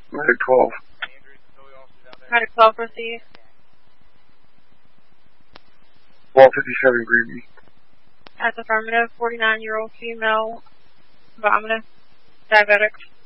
Medic 12. Medic 12, proceed. 1257 Greedy. That's affirmative. 49-year-old female, vomitive, diabetic.